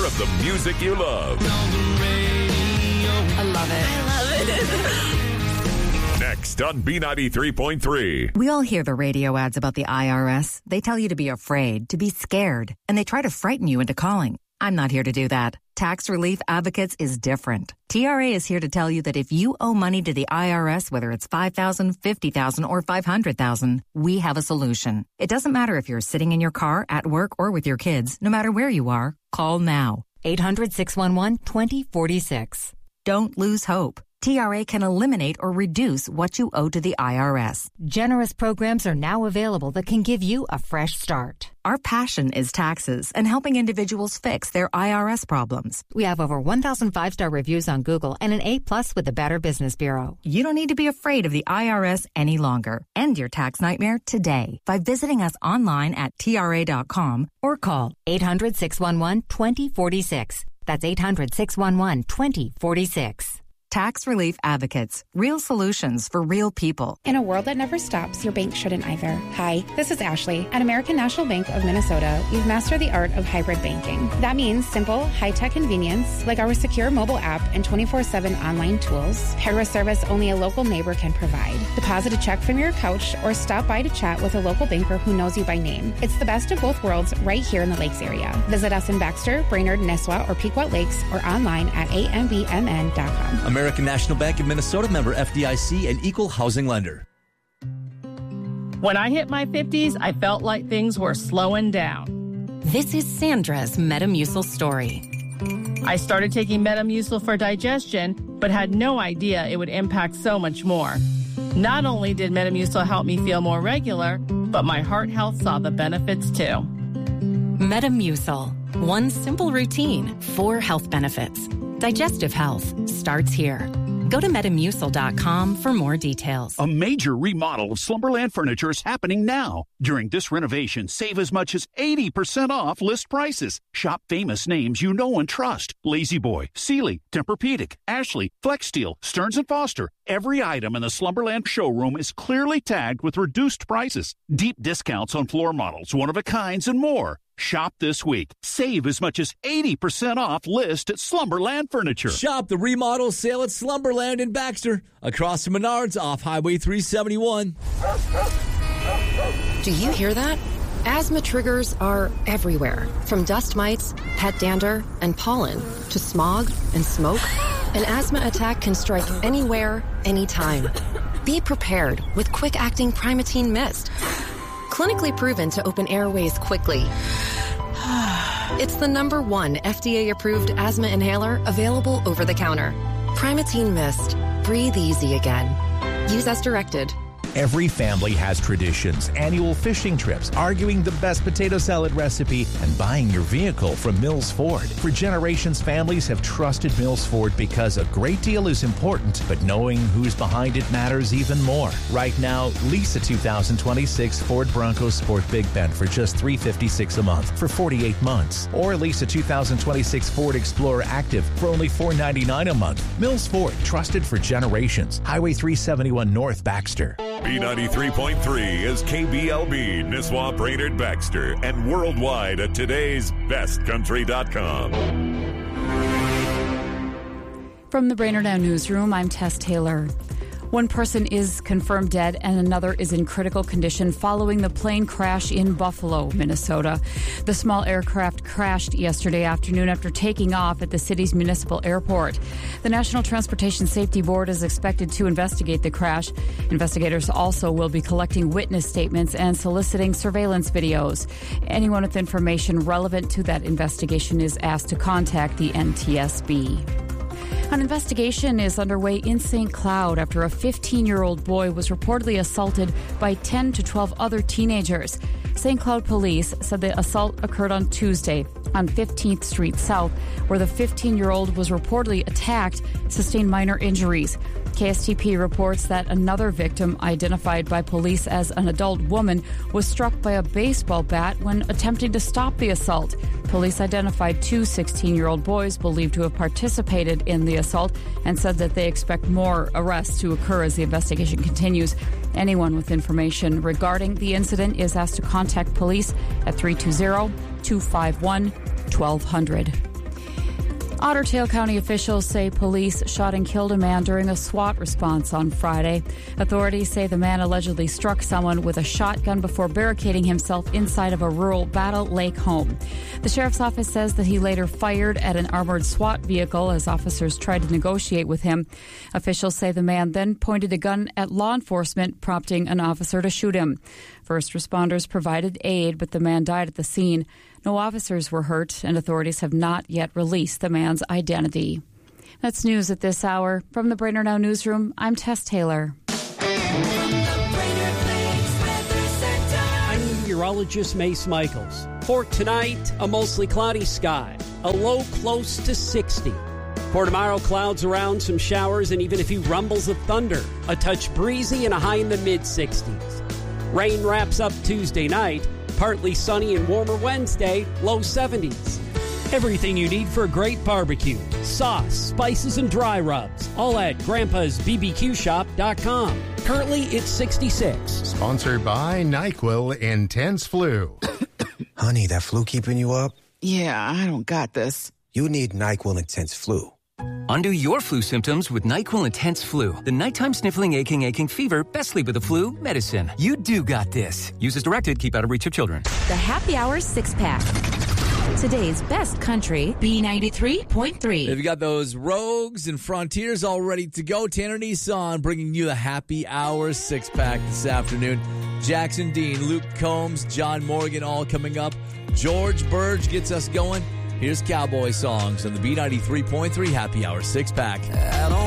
more of the music you love. I love it. Next on B93.3. We all hear the radio ads about the IRS. They tell you to be afraid, to be scared, and they try to frighten you into calling. I'm not here to do that. Tax Relief Advocates is different. TRA is here to tell you that if you owe money to the IRS, whether it's $5,000, $50,000, or $500,000, we have a solution. It doesn't matter if you're sitting in your car, at work, or with your kids. No matter where you are, call now. 800-611-2046. Don't lose hope. TRA can eliminate or reduce what you owe to the IRS. Generous programs are now available that can give you a fresh start. Our passion is taxes and helping individuals fix their IRS problems. We have over 1,000 5-star reviews on Google and an A+ with the Better Business Bureau. You don't need to be afraid of the IRS any longer. End your tax nightmare today by visiting us online at TRA.com or call 800-611-2046. That's 800-611-2046. Tax Relief Advocates. Real solutions for real people. In a world that never stops, your bank shouldn't either. Hi, this is Ashley. At American National Bank of Minnesota, we've mastered the art of hybrid banking. That means simple, high-tech convenience, like our secure mobile app and 24/7 online tools, paired with service only a local neighbor can provide. Deposit a check from your couch or stop by to chat with a local banker who knows you by name. It's the best of both worlds right here in the Lakes area. Visit us in Baxter, Brainerd, Nisswa, or Pequot Lakes, or online at ambmn.com. American National Bank of Minnesota, member FDIC, and equal housing lender. When I hit my 50s, I felt like things were slowing down. This is Sandra's Metamucil story. I started taking Metamucil for digestion, but had no idea it would impact so much more. Not only did Metamucil help me feel more regular, but my heart health saw the benefits too. Metamucil. One simple routine, 4 health benefits. Digestive health starts here. Go to Metamucil.com for more details. A major remodel of Slumberland Furniture is happening now. During this renovation, save as much as 80% off list prices. Shop famous names you know and trust. Lazy Boy, Sealy, Tempur-Pedic, Ashley, Flexsteel, Stearns & Foster. Every item in the Slumberland showroom is clearly tagged with reduced prices. Deep discounts on floor models, one-of-a-kinds, and more. Shop this week. Save as much as 80% off list at Slumberland Furniture. Shop the remodel sale at Slumberland in Baxter, across from Menards off Highway 371. Do you hear that? Asthma triggers are everywhere, from dust mites, pet dander, and pollen, to smog and smoke. An asthma attack can strike anywhere, anytime. Be prepared with quick-acting Primatene Mist. Clinically proven to open airways quickly. It's the #1 FDA-approved asthma inhaler available over the counter. Primatene Mist. Breathe easy again. Use as directed. Every family has traditions, annual fishing trips, arguing the best potato salad recipe, and buying your vehicle from Mills Ford. For generations, families have trusted Mills Ford because a great deal is important, but knowing who's behind it matters even more. Right now, lease a 2026 Ford Bronco Sport Big Bend for just $356 a month for 48 months. Or lease a 2026 Ford Explorer Active for only $499 a month. Mills Ford, trusted for generations. Highway 371 North, Baxter. B93.3 is KBLB, Nisswa, Brainerd, Baxter, and worldwide at today'sbestcountry.com. From the Brainerd Now Newsroom, I'm Tess Taylor. One person is confirmed dead and another is in critical condition following the plane crash in Buffalo, Minnesota. The small aircraft crashed yesterday afternoon after taking off at the city's municipal airport. The National Transportation Safety Board is expected to investigate the crash. Investigators also will be collecting witness statements and soliciting surveillance videos. Anyone with information relevant to that investigation is asked to contact the NTSB. An investigation is underway in St. Cloud after a 15-year-old boy was reportedly assaulted by 10 to 12 other teenagers. St. Cloud police said the assault occurred on Tuesday on 15th Street South, where the 15-year-old was reportedly attacked, sustained minor injuries. KSTP reports that another victim, identified by police as an adult woman, was struck by a baseball bat when attempting to stop the assault. Police identified 2 16-year-old boys believed to have participated in the assault and said that they expect more arrests to occur as the investigation continues. Anyone with information regarding the incident is asked to contact police at 320-251-1200. Otter Tail County officials say police shot and killed a man during a SWAT response on Friday. Authorities say the man allegedly struck someone with a shotgun before barricading himself inside of a rural Battle Lake home. The sheriff's office says that he later fired at an armored SWAT vehicle as officers tried to negotiate with him. Officials say the man then pointed a gun at law enforcement, prompting an officer to shoot him. First responders provided aid, but the man died at the scene. No officers were hurt, and authorities have not yet released the man's identity. That's news at this hour. From the Brainerd Now Newsroom, I'm Tess Taylor. I'm meteorologist Mace Michaels. For tonight, a mostly cloudy sky, a low close to 60. For tomorrow, clouds around, some showers, and even a few rumbles of thunder. A touch breezy and a high in the mid-60s. Rain wraps up Tuesday night. Partly sunny and warmer Wednesday, low 70s. Everything you need for a great barbecue. Sauce, spices, and dry rubs. All at Grandpa'sBBQShop.com. Currently, it's 66. Sponsored by NyQuil Intense Flu. Honey, that flu keeping you up? Yeah, I don't got this. You need NyQuil Intense Flu. Undo your flu symptoms with NyQuil Intense Flu. The nighttime sniffling, aching fever, best sleep with the flu medicine. You do got this. Use as directed. Keep out of reach of children. The Happy Hour 6-pack. Today's best country, B93.3. They've got those Rogues and Frontiers all ready to go. Tanner Nissan bringing you the Happy Hour 6-pack this afternoon. Jackson Dean, Luke Combs, John Morgan all coming up. George Burge gets us going. Here's Cowboy Songs on the B93.3 Happy Hour 6-pack.